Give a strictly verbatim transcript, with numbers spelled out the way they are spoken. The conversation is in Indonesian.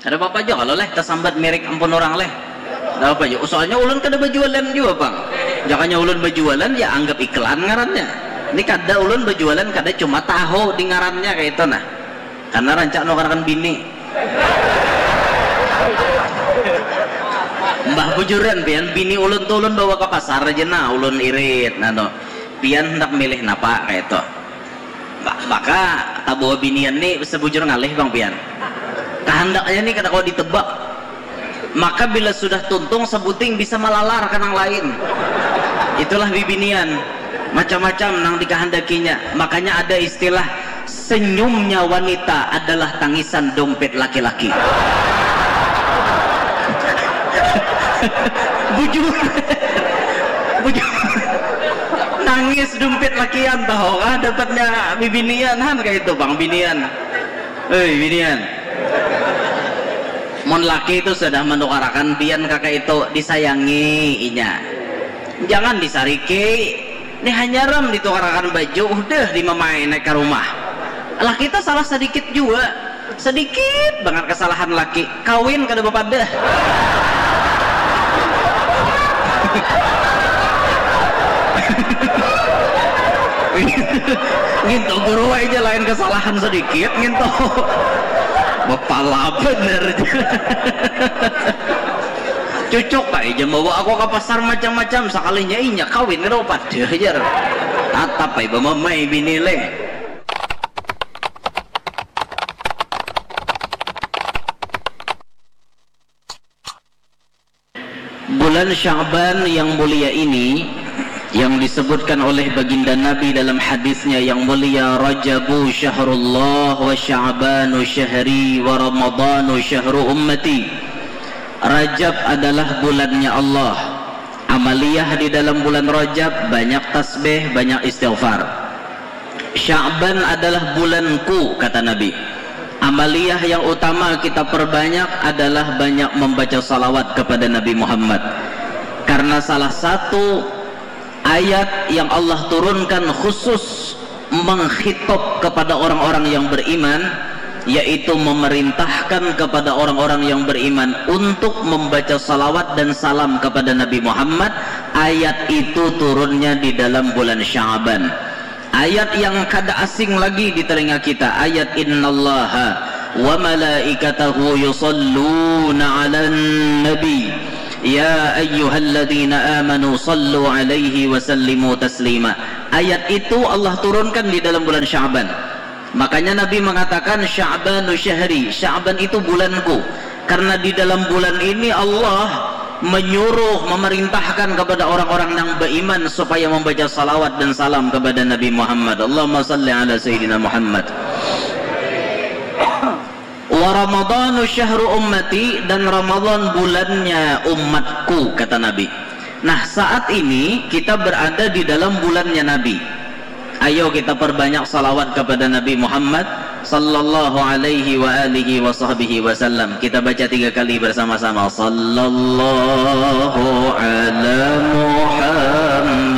Ada apa aja kalau leh tersambat merek ampun orang leh. Ada apa aja. Soalnya ulun kada berjualan juga bang. Jangannya ulun berjualan ya anggap iklan ngarannya. Ini kada ulun berjualan kada cuma tahu di ngarannya kayak itu nah. Karena rancak nukarkan bini. Mbah bujuran pian bini ulun tuh ulun bawa ke pasar aja nah ulun irit nah no. Pian hendak milih napa kayak itu. Maka tak bawa binian nih sebujur ngalih bang pian. Kehendaknya nih kata kalau ditebak maka bila sudah tuntung sebuting bisa melalar ke yang lain. Itulah bibinian macam-macam nang dikehendakinya. Makanya ada istilah senyumnya wanita adalah tangisan dompet laki-laki. Bujur bujur nangis dompet lakian tahu ah dapatnya bibinian han kayak itu bang binian. Eh binian mon laki itu sudah menukarakan pian kakak itu disayangi inya jangan disariki ini hanya ram ditukarakan baju udah dimamain naik ke rumah laki kita salah sedikit juga sedikit banget kesalahan laki kawin kada bapak dah nginto guru aja lain kesalahan sedikit nginto bapala bener cucuk pak aja bawa aku ke pasar macam-macam sekalinya inya kawin ngeropat dia aja tatap pak ibu mamai bini leh. Bulan Sya'ban yang mulia ini yang disebutkan oleh baginda Nabi dalam hadisnya yang mulia, Rajabu syahrullah wa Sya'banu syahri wa Ramadhanu syahru ummati. Rajab adalah bulannya Allah. Amaliyah di dalam bulan Rajab banyak tasbih, banyak istighfar. Sya'ban adalah bulanku kata Nabi. Amaliyah yang utama kita perbanyak adalah banyak membaca salawat kepada Nabi Muhammad. Karena salah satu ayat yang Allah turunkan khusus mengkhitop kepada orang-orang yang beriman, yaitu memerintahkan kepada orang-orang yang beriman untuk membaca salawat dan salam kepada Nabi Muhammad. Ayat itu turunnya di dalam bulan Sya'ban. Ayat yang kada asing lagi di telinga kita, ayat innallaha wa malaikatahu yusalluna 'alan nabi ya ayyuhalladzina amanu sallu alaihi wa sallimu taslima. Ayat itu Allah turunkan di dalam bulan Sya'ban. Makanya Nabi mengatakan Sya'banu syahri, Sya'ban itu bulanku. Karena di dalam bulan ini Allah menyuruh, memerintahkan kepada orang-orang yang beriman supaya membaca salawat dan salam kepada Nabi Muhammad. Allahumma salli ala Sayyidina Muhammad. Wa Ramadhanu syahru ummati, dan Ramadan bulannya umatku kata Nabi. Nah saat ini kita berada di dalam bulannya Nabi. Ayo kita perbanyak salawat kepada Nabi Muhammad sallallahu alaihi wa alihi wa sahbihi wasallam. Kita baca tiga kali bersama-sama. Sallallahu ala Muhammad